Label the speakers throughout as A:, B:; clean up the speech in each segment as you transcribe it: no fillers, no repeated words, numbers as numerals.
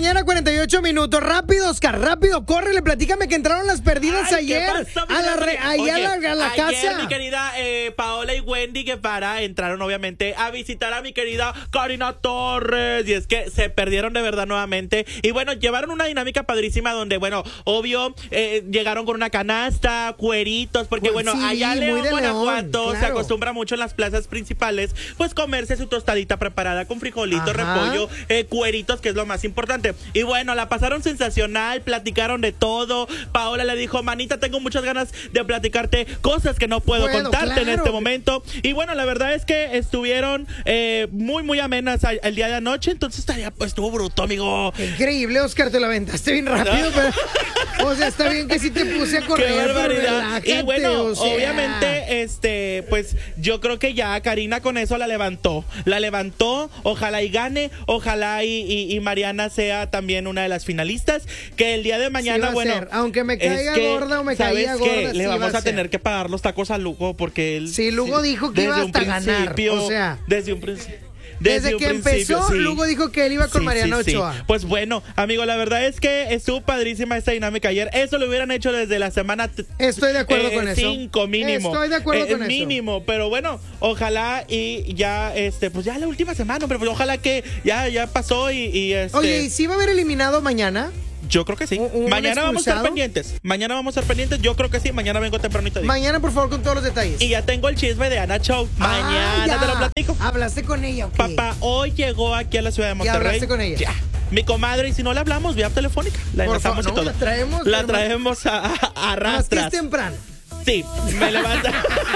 A: mañana, 48 minutos. Rápido, Oscar, rápido, córrele, platícame que entraron las perdidas ayer a la casa.
B: Ayer, mi querida Paola y Wendy Guevara entraron obviamente a visitar a mi querida Karina Torres. Y es que se perdieron de verdad nuevamente. Y bueno, llevaron una dinámica padrísima donde, bueno, obvio, llegaron con una canasta, cueritos, porque bueno,
A: sí,
B: allá en León, Guanajuato,
A: claro,
B: se acostumbra mucho en las plazas principales, pues comerse su tostadita preparada con frijolitos, repollo, cueritos, que es lo más importante. Y bueno, la pasaron sensacional, platicaron de todo. Paola le dijo, manita, tengo muchas ganas de platicarte cosas que no puedo contarte en este momento. Y bueno, la verdad es que estuvieron muy, muy amenas el día de anoche, entonces estuvo bruto, amigo.
A: Increíble, Oscar, te lo aventaste bien rápido, pero, o sea, está bien que sí te puse a correr.
B: Qué barbaridad. Y bueno,
A: o sea,
B: obviamente, pues yo creo que ya Karina con eso la levantó, ojalá y gane, ojalá y Mariana sea también una de las finalistas, que el día de mañana,
A: sí
B: bueno,
A: aunque me caiga gorda o me caiga gorda,
B: ¿sabes qué? Le vamos a
A: ser.
B: Tener que pagar los tacos a Lugo, porque él...
A: Sí, Lugo dijo que iba hasta ganar, o sea...
B: Desde un principio.
A: Desde que empezó,
B: sí.
A: Lugo dijo que él iba con Mariana Ochoa.
B: Sí. Pues bueno, amigo, la verdad es que estuvo padrísima esta dinámica ayer. Eso lo hubieran hecho desde la semana...
A: Estoy de acuerdo con eso.
B: 5 mínimo.
A: Estoy de acuerdo con eso.
B: Mínimo, pero bueno, ojalá y ya, pues ya la última semana, pero pues ojalá que ya pasó y
A: Oye, ¿y si va a haber eliminado mañana?
B: Yo creo que sí. Mañana vamos a estar pendientes. Yo creo que sí. Mañana vengo tempranito.
A: Mañana, por favor, con todos los detalles.
B: Y ya tengo el chisme de Ana Show. Mañana te lo platico.
A: ¿Hablaste con ella o qué?
B: Papá, hoy llegó aquí a la ciudad de Monterrey.
A: ¿Ya hablaste con ella?
B: Ya. Mi comadre, y si no le hablamos, vía telefónica. La enlazamos y todo. La traemos a rastras.
A: Más que es temprano.
B: Sí, me levanta.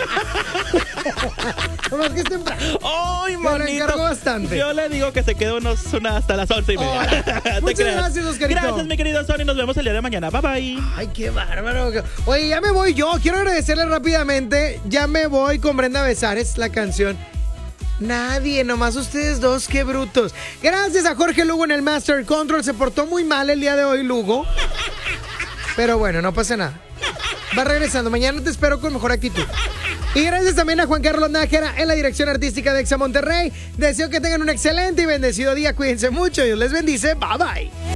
A: Más que es temprano.
B: ¡Ay,
A: manito! Me lo encargo bastante.
B: Yo le digo que se quede hasta las 11:30.
A: Muchas gracias, Oscarito.
B: Gracias, mi querido Sony. Nos vemos el día de mañana. Bye, bye.
A: Ay, qué bárbaro. Oye, ya me voy yo. Quiero agradecerle rápidamente. Ya me voy con Brenda Besares, la canción. Nadie, nomás ustedes dos, qué brutos. Gracias a Jorge Lugo en el Master Control. Se portó muy mal el día de hoy, Lugo. Pero bueno, no pasa nada. Va regresando. Mañana te espero con mejor actitud. Y gracias también a Juan Carlos Nájera en la dirección artística de Exa Monterrey. Deseo que tengan un excelente y bendecido día. Cuídense mucho. Dios les bendice. Bye bye.